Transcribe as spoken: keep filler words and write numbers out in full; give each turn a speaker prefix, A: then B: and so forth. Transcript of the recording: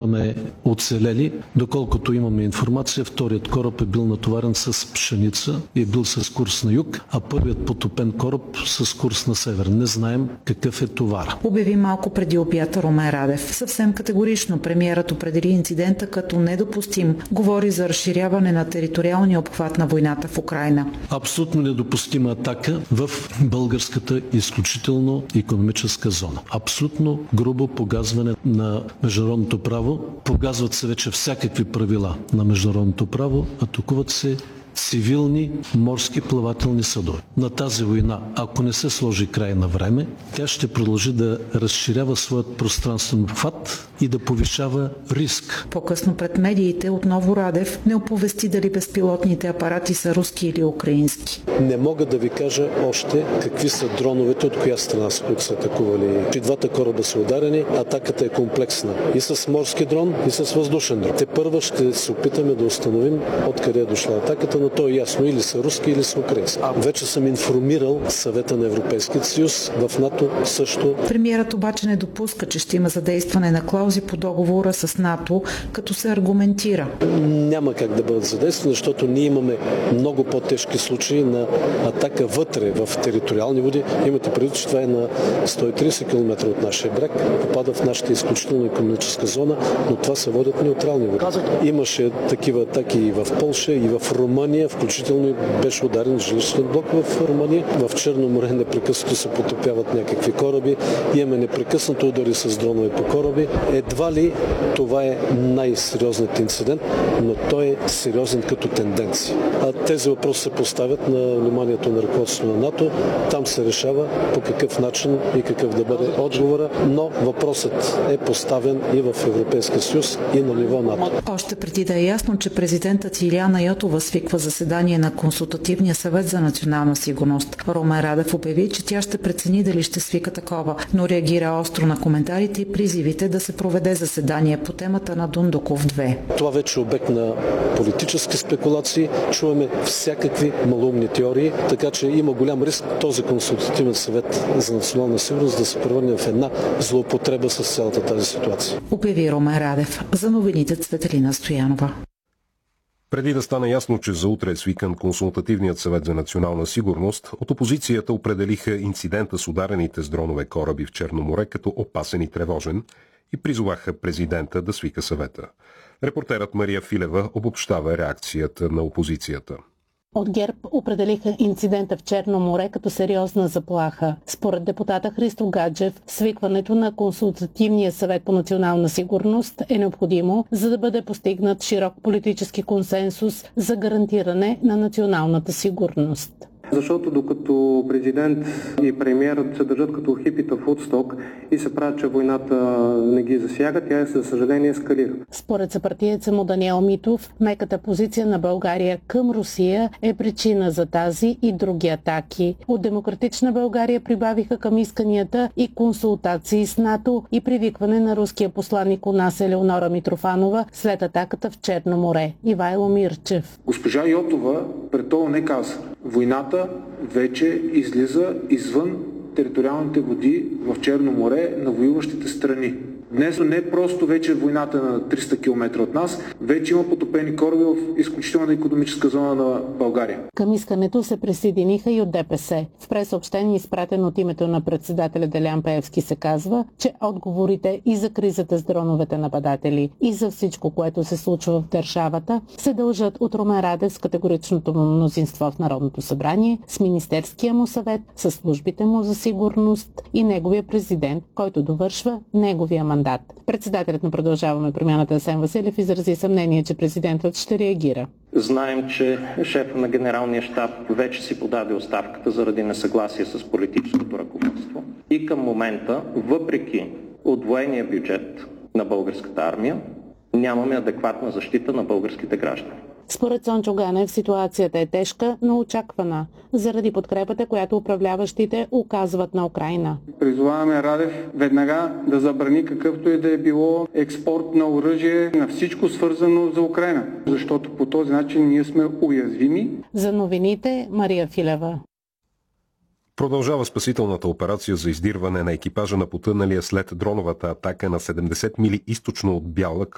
A: имаме оцелели. Доколкото имаме информация, вторият кораб е бил натоварен с пшеница и е бил с курс на юг, а първият потопен кораб с курс на север. Не знаем какъв е товар.
B: Обяви малко преди обяд Румен Радев. Съвсем категорично премиерът определи инцидента като недопустим. Говори за разширяване на териториалния обхват на войната в Украйна.
A: Абсолютно недопустима атака в българската изключително икономическа зона. Абсолютно грубо погазване на международното право. Погазват се вече всякакви правила на международното право, атакуват се цивилни морски плавателни съдове. На тази война, ако не се сложи край на време, тя ще продължи да разширява своят пространствен обхват и да повишава риск.
B: По-късно пред медиите отново Радев не оповести дали безпилотните апарати са руски или украински.
C: Не мога да ви кажа още какви са дроновете, от коя страна са, които са атакували. И двата кораба са ударени, атаката е комплексна. И с морски дрон, и с въздушен дрон. Те първа ще се опитаме да установим откъде е дошла атаката, но то е ясно, или са руски, или са украински. А вече съм информирал Съвета на Европейския съюз, в НАТО също.
B: Премиерът обаче не допуска, че ще има задействане на клаузи по договора с НАТО, като се аргументира.
C: Няма как да бъдат задействани, защото ние имаме много по-тежки случаи на атака вътре в териториални води. Имате предвид, че това е на сто и тридесет километра от нашия бряг, попада в нашата изключително икономическа зона, но това се водят неутрални води. Имаше такива атаки и в Полша, и в Румъния, включително и беше ударен жилищен блок в Румъния. В Черно море непрекъснато се потопяват някакви кораби. Имаме непрекъснато удари с дронове по кораби. Едва ли това е най-сериозният инцидент, но той е сериозен като тенденция. А тези въпроси се поставят на вниманието на ръководството на НАТО. Там се решава по какъв начин и какъв да бъде отговора, но въпросът е поставен и в Европейския съюз, и на ниво НАТО.
B: Още преди да е ясно, че президентът Илияна Йотова свиква заседание на Консултативния съвет за национална сигурност, Румен Радев обяви, че тя ще прецени дали ще свика такова, но реагира остро на коментарите и призивите да се проведе заседание по темата на Дундуков две.
C: Това вече е обект на политически спекулации. Чуваме всякакви малумни теории, така че има голям риск този Консултативен съвет за национална сигурност да се превърне в една злоупотреба с цялата тази ситуация.
B: Обяви Румен Радев. За новините Цветелина Стоянова.
D: Преди да стане ясно, че за утре е свикан Консултативният съвет за национална сигурност, от опозицията определиха инцидента с ударените с дронове кораби в Черно море като опасен и тревожен и призоваха президента да свика съвета. Репортерът Мария Филева обобщава реакцията на опозицията.
E: От ГЕРБ определиха инцидента в Черно море като сериозна заплаха. Според депутата Христо Гаджев, свикването на Консултативния съвет по национална сигурност е необходимо, за да бъде постигнат широк политически консенсус за гарантиране на националната сигурност.
F: Защото докато президент и премиерът се държат като хипита в Удсток и се правят, че войната не ги засяга, тя за съжаление ескалира.
E: Според съпартиеца му Даниел Митов, меката позиция на България към Русия е причина за тази и други атаки. От Демократична България прибавиха към исканията и консултации с НАТО и привикване на руския посланник у нас Елеонора Митрофанова след атаката в Черно море. Ивайло Мирчев.
G: Госпожа Йотова пред ООН каза: войната вече излиза извън териториалните води в Черно море на воюващите страни. Днес не просто вече войната на триста километра от нас, вече има потопени кораби в изключителна икономическа зона на България.
E: Към искането се присъединиха и от ДПС. В пресъобщение, изпратено от името на председателя Делян Пеевски, се казва, че отговорите и за кризата с дроновете нападатели, и за всичко, което се случва в държавата, се дължат от Румен Радев с категоричното му мнозинство в Народното събрание, с Министерския му съвет, с службите му за сигурност и неговия президент, който довършва неговия мандат. Председателят на Продължаваме промяната Асен Василев изрази съмнение, че президентът ще реагира.
H: Знаем, че шефът на генералния щаб вече си подаде оставката заради несъгласие с политическото ръководство. И към момента, въпреки удвоения бюджет на българската армия, нямаме адекватна защита на българските граждани.
E: Според Цончо Ганев ситуацията е тежка, но очаквана, заради подкрепата, която управляващите оказват на Украйна.
F: Призоваваме Радев веднага да забрани какъвто и да е било експорт на оръжие, на всичко свързано за Украйна, защото по този начин ние сме уязвими.
E: За новините Мария Филева.
D: Продължава спасителната операция за издирване на екипажа на потъналия след дроновата атака на седемдесет мили източно от Бяла